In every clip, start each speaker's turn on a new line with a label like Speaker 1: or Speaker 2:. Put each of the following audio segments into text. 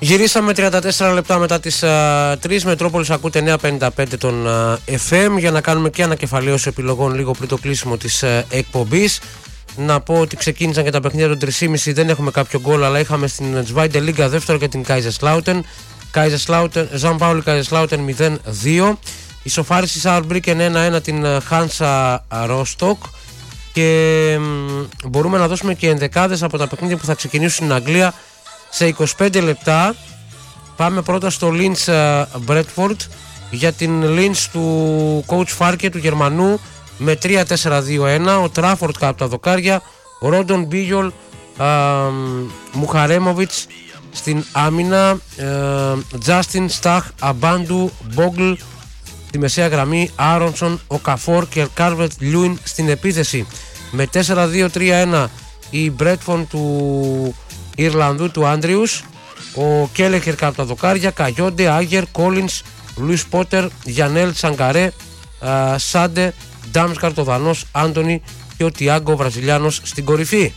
Speaker 1: Γυρίσαμε 34 λεπτά μετά τις 3. Μετρόπολης, ακούτε 955 των FM, για να κάνουμε και ανακεφαλαίωση επιλογών λίγο πριν το κλείσιμο της εκπομπής. Να πω ότι ξεκίνησαν και τα παιχνίδια των 3.30, δεν έχουμε κάποιο γκολ, αλλά είχαμε στην Zweite Liga δεύτερο και την Kaiserslautern. Ζαν Πάουλι Kaiserslautern 0-2. Ισοφάριση Saarbrücken 1-1 την Hansa Rostock. Και μπορούμε να δώσουμε και ενδεκάδες από τα παιχνίδια που θα ξεκινήσουν στην Αγγλία σε 25 λεπτά. Πάμε πρώτα στο Linz Bradford, για την Linz του coach Farke, του Γερμανού, με 3-4-2-1. Ο Trafford κάτω από τα δοκάρια, ο Ρόντον Μπίγιολ, Μουχαρέμοβιτς στην άμυνα, Justin Stach, Αμπάντου, Μπόγκλ στη μεσαία γραμμή, Άρονσον, ο Καφόρ και Κάρβετ Λιούιν στην επίθεση. Με 4-2-3-1 η Bradford του Ιρλανδού, του Άντριους, ο Κέλεχερ κάτω από τα δοκάρια, Καγιόντε, Άγερ, Κόλινς, Λουίς Πότερ, Γιανέλ Τσαγκαρέ, Σάντε, Ντάμσκαρτ ο Δανός, Άντονι και ο Τιάγκο Βραζιλιάνος στην κορυφή.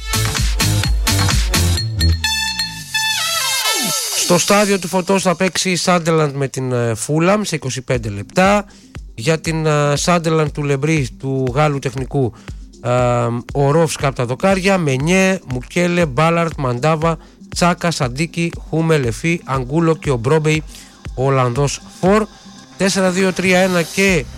Speaker 1: Στο στάδιο του Φωτός θα παίξει η Σάντελαντ με την Φούλαμ σε 25 λεπτά. Για την Σάντελαντ του Λεμπρί, του Γάλλου τεχνικού, ο Ρόφς κάτω από τα δοκάρια, Μενιέ, Μουκέλε, Μπάλαρτ, Μαντάβα, Τσάκα, Σαντίκη, Χούμε, Λεφί, Αγκούλο και ο Μπρόμπεϊ, ο Ολλανδός Φορ. 4-2-3-1 και